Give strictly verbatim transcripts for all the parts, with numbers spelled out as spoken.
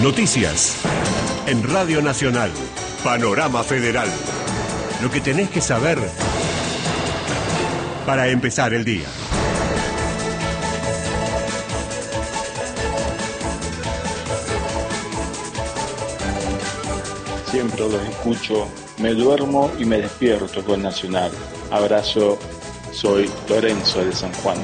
Noticias. En Radio Nacional. Panorama Federal. Lo que tenés que saber para empezar el día. Siempre los escucho, me duermo y me despierto con Nacional. Abrazo, soy Lorenzo de San Juan.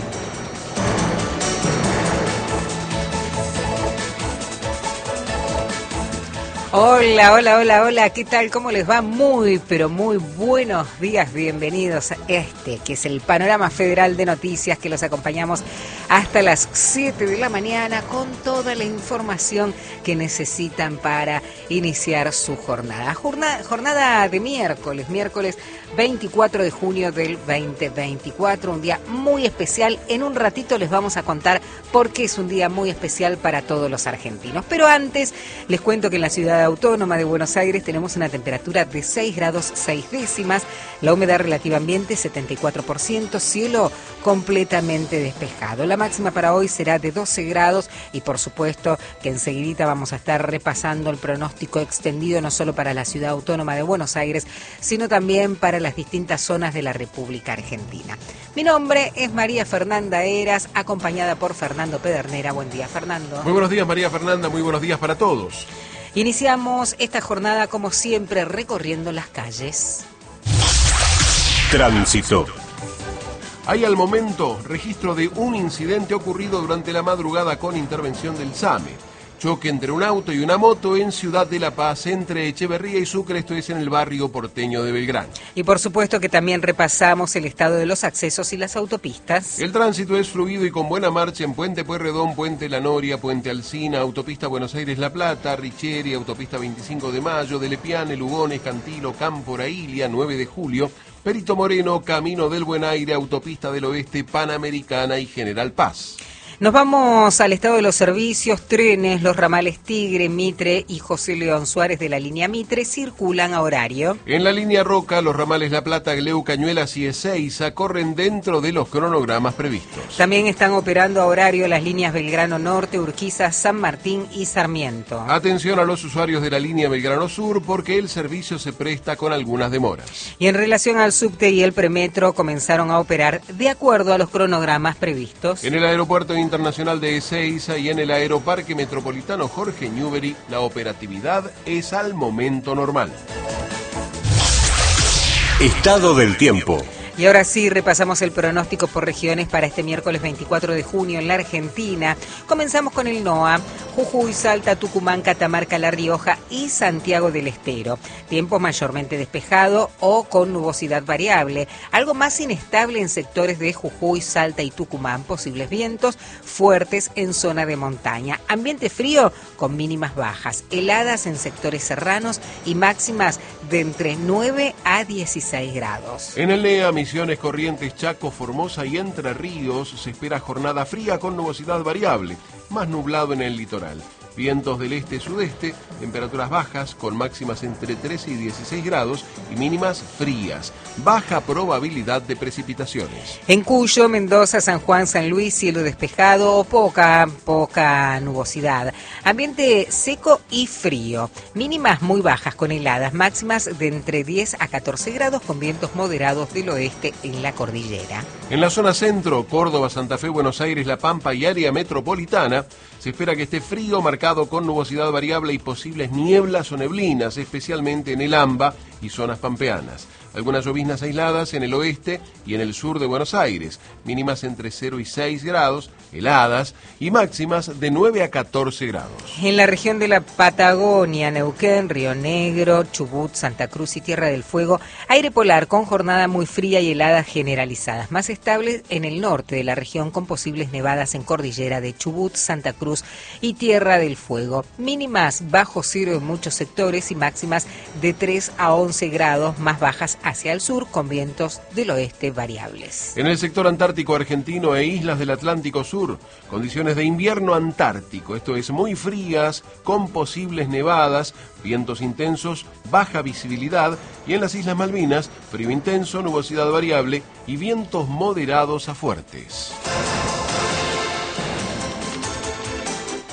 Hola, hola, hola, hola, ¿qué tal? ¿Cómo les va? Muy, pero muy buenos días, bienvenidos a este, que es el Panorama Federal de Noticias, que los acompañamos hasta las siete de la mañana con toda la información que necesitan para iniciar su jornada. Jornada, jornada de miércoles, miércoles veinticuatro de junio del veinte veinticuatro, un día muy especial. En un ratito les vamos a contar por qué es un día muy especial para todos los argentinos. Pero antes les cuento que en la ciudad autónoma de Buenos Aires tenemos una temperatura de seis grados seis décimas, la humedad relativa ambiente setenta y cuatro por ciento, cielo completamente despejado. La máxima para hoy será de doce grados y por supuesto que enseguidita vamos a estar repasando el pronóstico extendido no solo para la ciudad autónoma de Buenos Aires, sino también para las distintas zonas de la República Argentina. Mi nombre es María Fernanda Heras, acompañada por Fernando Pedernera. Buen día, Fernando. Muy buenos días, María Fernanda, muy buenos días para todos. Iniciamos esta jornada, como siempre, recorriendo las calles. Tránsito. Hay al momento registro de un incidente ocurrido durante la madrugada con intervención del SAME. Choque entre un auto y una moto en Ciudad de La Paz, entre Echeverría y Sucre, esto es en el barrio porteño de Belgrano. Y por supuesto que también repasamos el estado de los accesos y las autopistas. El tránsito es fluido y con buena marcha en Puente Pueyrredón, Puente La Noria, Puente Alsina, Autopista Buenos Aires-La Plata, Richeri, Autopista veinticinco de mayo, de Lepiane, Lugones, Cantilo, Campo Raília, nueve de julio, Perito Moreno, Camino del Buen Aire, Autopista del Oeste, Panamericana y General Paz. Nos vamos al estado de los servicios. Trenes, los ramales Tigre, Mitre y José León Suárez de la línea Mitre circulan a horario. En la línea Roca, los ramales La Plata, Gleu, Cañuelas y Ezeiza corren dentro de los cronogramas previstos. También están operando a horario las líneas Belgrano Norte, Urquiza, San Martín y Sarmiento. Atención a los usuarios de la línea Belgrano Sur porque el servicio se presta con algunas demoras. Y en relación al subte y el premetro comenzaron a operar de acuerdo a los cronogramas previstos. En el aeropuerto internacional de Ezeiza y en el aeroparque metropolitano Jorge Newbery, la operatividad es al momento normal. Estado del tiempo. Y ahora sí, repasamos el pronóstico por regiones para este miércoles veinticuatro de junio en la Argentina. Comenzamos con el NOA, Jujuy, Salta, Tucumán, Catamarca, La Rioja y Santiago del Estero. Tiempo mayormente despejado o con nubosidad variable. Algo más inestable en sectores de Jujuy, Salta y Tucumán. Posibles vientos fuertes en zona de montaña. Ambiente frío con mínimas bajas. Heladas en sectores serranos y máximas de entre nueve a dieciséis grados. En el NEA, Misiones, Corrientes, Chaco, Formosa y Entre Ríos se espera jornada fría con nubosidad variable, más nublado en el litoral. Vientos del este-sudeste, temperaturas bajas con máximas entre trece y dieciséis grados y mínimas frías. Baja probabilidad de precipitaciones. En Cuyo, Mendoza, San Juan, San Luis, cielo despejado o poca, poca nubosidad. Ambiente seco y frío. Mínimas muy bajas con heladas, máximas de entre diez a catorce grados con vientos moderados del oeste en la cordillera. En la zona centro, Córdoba, Santa Fe, Buenos Aires, La Pampa y área metropolitana, se espera que esté frío marcado con nubosidad variable y posibles nieblas o neblinas, especialmente en el AMBA y zonas pampeanas. Algunas lloviznas aisladas en el oeste y en el sur de Buenos Aires, mínimas entre cero y seis grados, heladas y máximas de nueve a catorce grados. En la región de la Patagonia, Neuquén, Río Negro, Chubut, Santa Cruz y Tierra del Fuego, aire polar con jornada muy fría y heladas generalizadas, más estables en el norte de la región con posibles nevadas en cordillera de Chubut, Santa Cruz y Tierra del Fuego, mínimas bajo cero en muchos sectores y máximas de tres a once grados, más bajas hacia el sur con vientos del oeste variables. En el sector antártico argentino e islas del Atlántico Sur, condiciones de invierno antártico, esto es muy frías, con posibles nevadas, vientos intensos, baja visibilidad, y en las Islas Malvinas, frío intenso, nubosidad variable y vientos moderados a fuertes.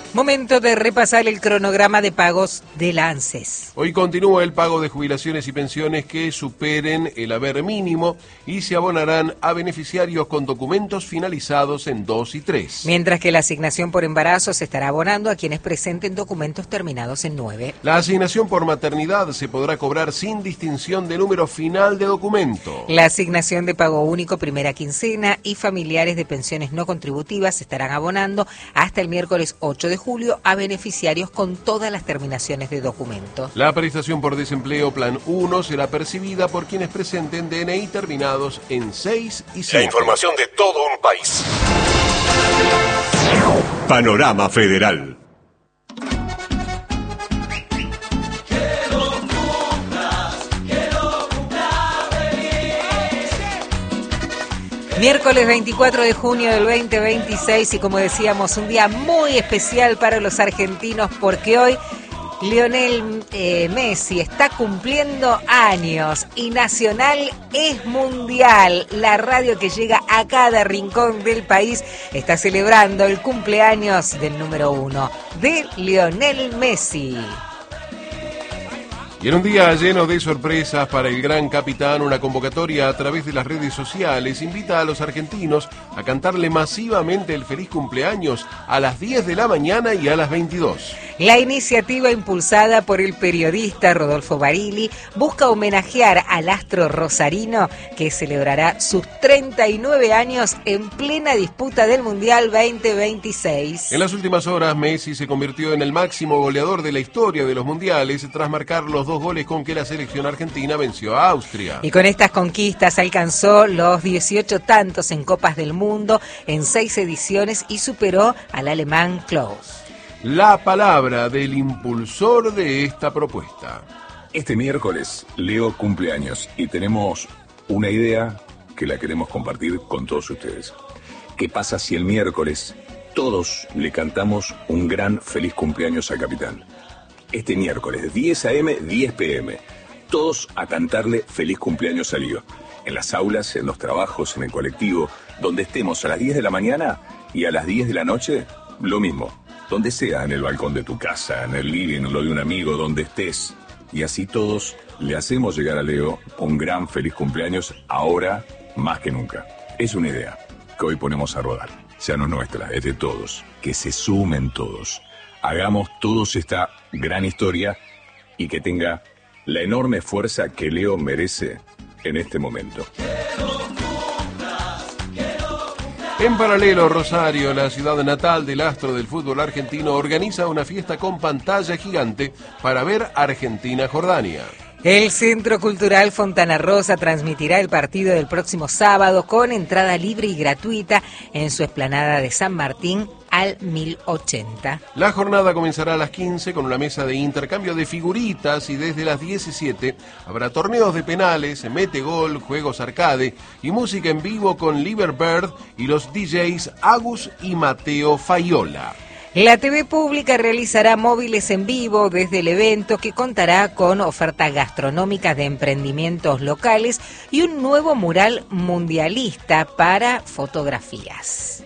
Momento de repasar el cronograma de pagos del ANSES. Hoy continúa el pago de jubilaciones y pensiones que superen el haber mínimo y se abonarán a beneficiarios con documentos finalizados en dos y tres. Mientras que la asignación por embarazo se estará abonando a quienes presenten documentos terminados en nueve. La asignación por maternidad se podrá cobrar sin distinción de número final de documento. La asignación de pago único primera quincena y familiares de pensiones no contributivas se estarán abonando hasta el miércoles ocho de julio a beneficiarios con todas las terminaciones de documento. La prestación por desempleo plan uno será percibida por quienes presenten D N I terminados en seis y siete. La información de todo un país. Panorama Federal. Miércoles veinticuatro de junio del veinte veintiséis y como decíamos, un día muy especial para los argentinos porque hoy Lionel eh, Messi está cumpliendo años y Nacional es mundial. La radio que llega a cada rincón del país está celebrando el cumpleaños del número uno, de Lionel Messi. Y en un día lleno de sorpresas para el gran capitán, una convocatoria a través de las redes sociales invita a los argentinos a cantarle masivamente el feliz cumpleaños a las diez de la mañana y a las veintidós. La iniciativa impulsada por el periodista Rodolfo Barili busca homenajear al astro rosarino que celebrará sus treinta y nueve años en plena disputa del Mundial veinte veintiséis. En las últimas horas, Messi se convirtió en el máximo goleador de la historia de los mundiales tras marcar los dos goles con que la selección argentina venció a Austria. Y con estas conquistas alcanzó los dieciocho tantos en Copas del Mundo en seis ediciones y superó al alemán Klose. La palabra del impulsor de esta propuesta. Este miércoles Leo cumpleaños y tenemos una idea que la queremos compartir con todos ustedes. ¿Qué pasa si el miércoles todos le cantamos un gran feliz cumpleaños al capitán? Este miércoles, diez a eme, diez pe eme, todos a cantarle feliz cumpleaños a Leo. En las aulas, en los trabajos, en el colectivo, donde estemos a las diez de la mañana y a las diez de la noche, lo mismo. Donde sea, en el balcón de tu casa, en el living, lo de un amigo, donde estés. Y así todos le hacemos llegar a Leo un gran feliz cumpleaños ahora más que nunca. Es una idea que hoy ponemos a rodar. Ya no es nuestra, es de todos. Que se sumen todos. Hagamos todos esta gran historia y que tenga la enorme fuerza que Leo merece en este momento. En paralelo, Rosario, la ciudad natal del astro del fútbol argentino, organiza una fiesta con pantalla gigante para ver Argentina-Jordania. El Centro Cultural Fontana Rosa transmitirá el partido del próximo sábado con entrada libre y gratuita en su explanada de San Martín al mil ochenta. La jornada comenzará a las quince con una mesa de intercambio de figuritas y desde las diecisiete habrá torneos de penales, mete gol, juegos arcade y música en vivo con Liber Bird y los D Js Agus y Mateo Faiola. La T V pública realizará móviles en vivo desde el evento que contará con ofertas gastronómicas de emprendimientos locales y un nuevo mural mundialista para fotografías.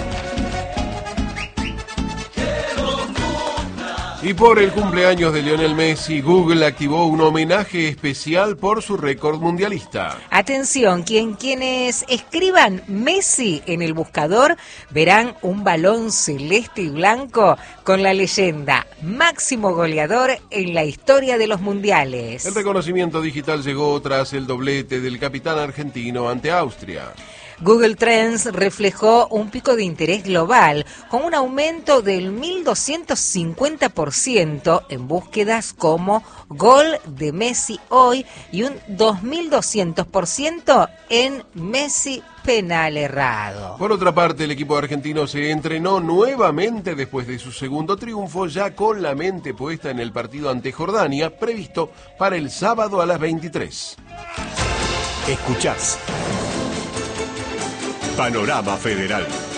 Y por el cumpleaños de Lionel Messi, Google activó un homenaje especial por su récord mundialista. Atención, quien, quienes escriban Messi en el buscador verán un balón celeste y blanco con la leyenda máximo goleador en la historia de los mundiales. El reconocimiento digital llegó tras el doblete del capitán argentino ante Austria. Google Trends reflejó un pico de interés global con un aumento del mil doscientos cincuenta por ciento en búsquedas como gol de Messi hoy y un dos mil doscientos por ciento en Messi penal errado. Por otra parte, el equipo argentino se entrenó nuevamente después de su segundo triunfo, ya con la mente puesta en el partido ante Jordania, previsto para el sábado a las veintitrés. Escuchás Panorama Federal.